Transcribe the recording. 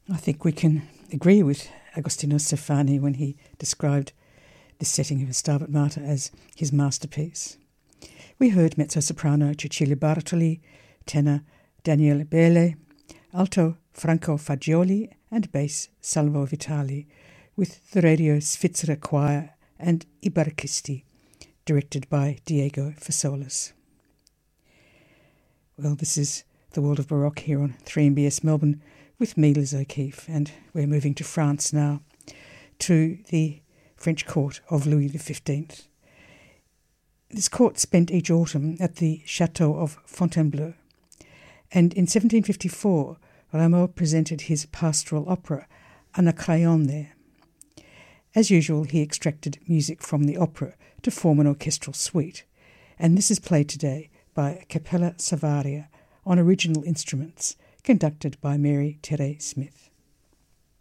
I think we can agree with Agostino Stefani when he described this setting of Stabat Mater as his masterpiece. We heard mezzo-soprano Cecilia Bartoli, tenor Daniele Bele, alto Franco Fagioli and bass Salvo Vitali, with the Radio Svizzera Choir and I Barocchisti, directed by Diego Fasolas. Well, this is The World of Baroque here on 3MBS Melbourne with me, Liz O'Keefe, and we're moving to France now, to the French court of Louis XV. This court spent each autumn at the Chateau of Fontainebleau, and in 1754 Rameau presented his pastoral opera Anacreon there. As usual, he extracted music from the opera to form an orchestral suite, and this is played today by Capella Savaria on original instruments, conducted by Mary Terre Smith.